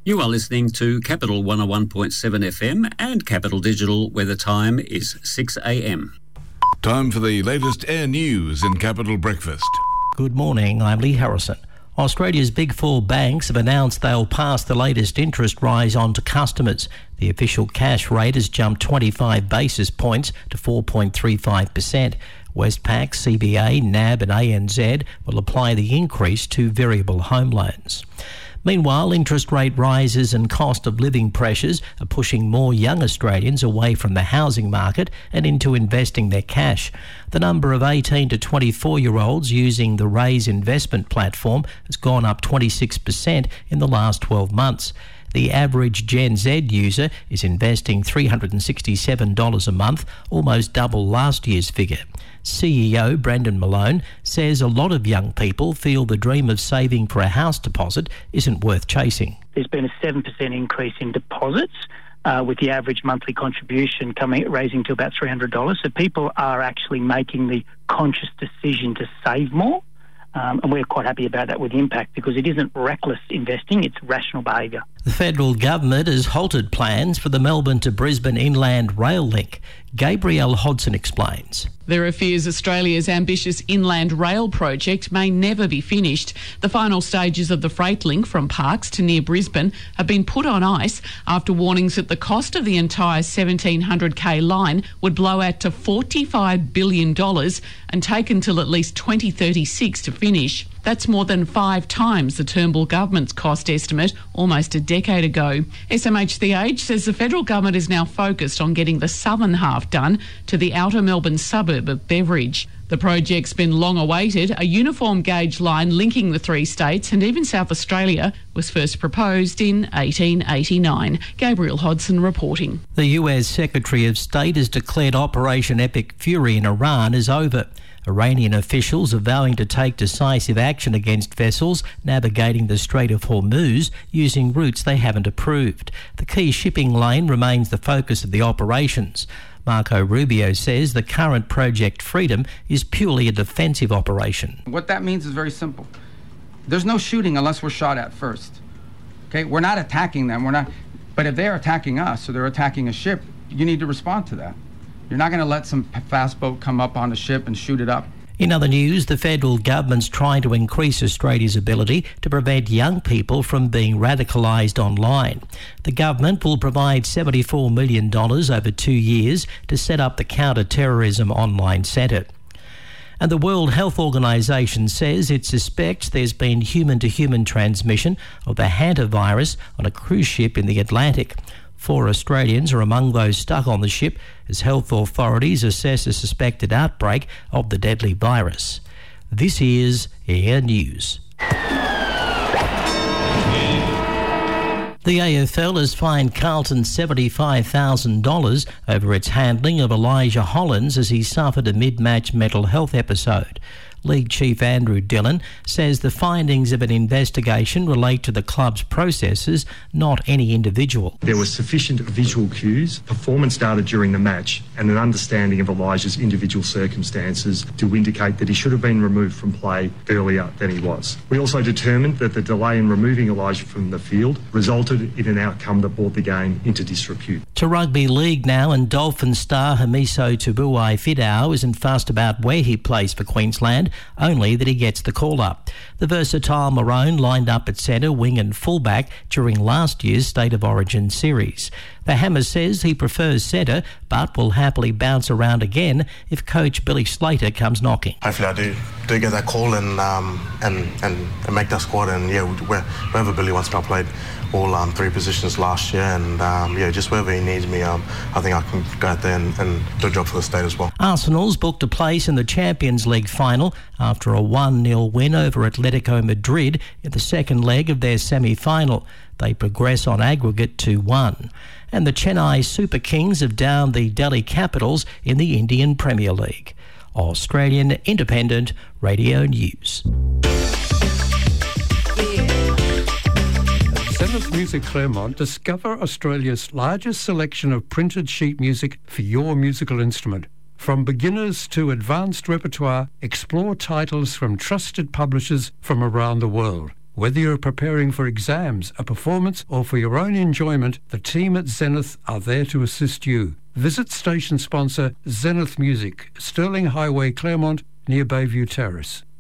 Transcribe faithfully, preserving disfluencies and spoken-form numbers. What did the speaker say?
You are listening to Capital one oh one point seven F M and Capital Digital, where the time is six a m. Time for the latest air news in Capital Breakfast. Good morning, I'm Lee Harrison. Australia's big four banks have announced they'll pass the latest interest rise on to customers. The official cash rate has jumped twenty-five basis points to four point three five percent. Westpac, C B A, N A B and A N Z will apply the increase to variable home loans. Meanwhile, interest rate rises and cost of living pressures are pushing more young Australians away from the housing market and into investing their cash. The number of eighteen to twenty-four-year-olds using the Raise investment platform has gone up twenty-six percent in the last twelve months. The average Gen Z user is investing three hundred sixty-seven dollars a month, almost double last year's figure. C E O Brendan Malone says a lot of young people feel the dream of saving for a house deposit isn't worth chasing. There's been a seven percent increase in deposits, uh, with the average monthly contribution coming raising to about three hundred dollars. So people are actually making the conscious decision to save more. Um, and we're quite happy about that with Impact because it isn't reckless investing, it's rational behaviour. The federal government has halted plans for the Melbourne to Brisbane Inland Rail Link. Gabrielle Hodson explains. There are fears Australia's ambitious inland rail project may never be finished. The final stages of the freight link from Parkes to near Brisbane have been put on ice after warnings that the cost of the entire seventeen hundred k line would blow out to forty-five billion dollars and take until at least twenty thirty-six to finish. That's more than five times the Turnbull government's cost estimate almost a decade ago. S M H The Age says the federal government is now focused on getting the southern half done to the outer Melbourne suburb of Beveridge. The project's been long awaited. A uniform gauge line linking the three states and even South Australia was first proposed in eighteen eighty-nine. Gabrielle Hodson reporting. The U S Secretary of State has declared Operation Epic Fury in Iran is over. Iranian officials are vowing to take decisive action against vessels navigating the Strait of Hormuz using routes they haven't approved. The key shipping lane remains the focus of the operations. Marco Rubio says the current Project Freedom is purely a defensive operation. What that means is very simple. There's no shooting unless we're shot at first. Okay, we're not attacking them. We're not. But if they're attacking us or they're attacking a ship, you need to respond to that. You're not going to let some fast boat come up on a ship and shoot it up. In other news, the federal government's trying to increase Australia's ability to prevent young people from being radicalised online. The government will provide seventy-four million dollars over two years to set up the Counter-Terrorism Online Centre. And the World Health Organisation says it suspects there's been human-to-human transmission of the hantavirus on a cruise ship in the Atlantic. Four Australians are among those stuck on the ship as health authorities assess a suspected outbreak of the deadly virus. This is Air News. The A F L has fined Carlton seventy-five thousand dollars over its handling of Elijah Hollins as he suffered a mid-match mental health episode. League Chief Andrew Dillon says the findings of an investigation relate to the club's processes, not any individual. There were sufficient visual cues, performance data during the match, and an understanding of Elijah's individual circumstances to indicate that he should have been removed from play earlier than he was. We also determined that the delay in removing Elijah from the field resulted in an outcome that brought the game into disrepute. To rugby league now, and Dolphin star Hamiso Tubuai-Fidau isn't fussed about where he plays for Queensland, only that he gets the call-up. The versatile Maroon lined up at centre, wing and fullback during last year's State of Origin series. The Hammer says he prefers centre, but will happily bounce around again if coach Billy Slater comes knocking. Hopefully I do do get that call and um, and, and and make that squad, and yeah, wherever Billy wants me, I played all um, three positions last year, and um, yeah, just wherever he needs me, um, I think I can go out there and, and do a job for the state as well. Arsenal's booked a place in the Champions League final after a one nil win over Atletico Madrid in the second leg of their semi-final. They progress on aggregate two one. And the Chennai Super Kings have downed the Delhi Capitals in the Indian Premier League. Australian Independent Radio News. Zenith Music Claremont, discover Australia's largest selection of printed sheet music for your musical instrument. From beginners to advanced repertoire, explore titles from trusted publishers from around the world. Whether you're preparing for exams, a performance, or for your own enjoyment, the team at Zenith are there to assist you. Visit station sponsor Zenith Music, Stirling Highway, Claremont, near Bayview Terrace.